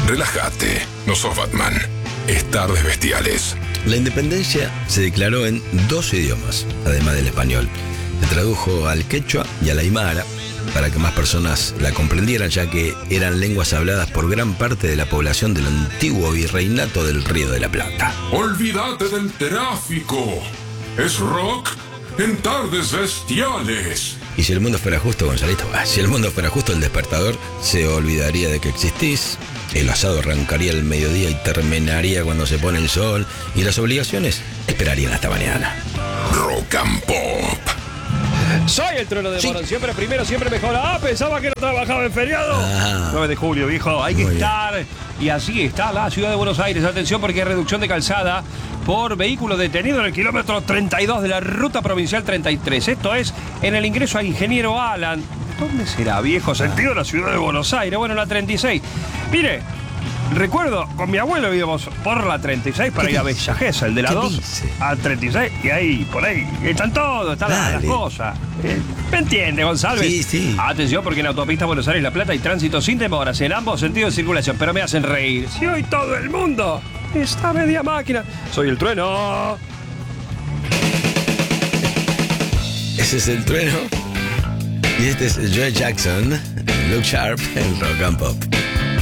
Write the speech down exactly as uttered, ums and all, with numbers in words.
Relájate, no sos Batman. Es Tardes Bestiales. La independencia se declaró en dos idiomas, además del español. Se tradujo al quechua y al aymara para que más personas la comprendieran, ya que eran lenguas habladas por gran parte de la población del antiguo virreinato del Río de la Plata. Olvídate del tráfico. Es rock en Tardes Bestiales. Y si el mundo fuera justo, Gonzalito, si el mundo fuera justo, el despertador se olvidaría de que existís, el asado arrancaría al mediodía y terminaría cuando se pone el sol, y las obligaciones esperarían hasta mañana. Rock and Pop. Soy el Trueno de Sí. Morón, siempre primero, siempre mejor. Ah, pensaba que no trabajaba en feriado. Ah. nueve de julio, viejo, hay que Muy bien. estar. Y así está la ciudad de Buenos Aires. Atención porque hay reducción de calzada por vehículo detenido en el kilómetro treinta y dos de la ruta provincial treinta y tres. Esto es en el ingreso a Ingeniero Alan. ¿Dónde será, viejo? Sentido de la ciudad de Buenos Aires. Bueno, la treinta y seis. Mire, recuerdo, con mi abuelo íbamos por la treinta y seis para ¿Qué ir a dice? Bella Gesell, de la ¿Qué dos dice? a treinta y seis, y ahí, por ahí, están todos, están las, las Dale. cosas. Eh, ¿Me entiende, González? Sí, sí. Atención, porque en autopista Buenos Aires-La Plata hay tránsito sin demoras en ambos sentidos de circulación, pero me hacen reír. Si hoy todo el mundo está media máquina. Soy el Trueno. Ese es el Trueno. Y este es Joe Jackson, Luke Sharp, en Rock and Pop.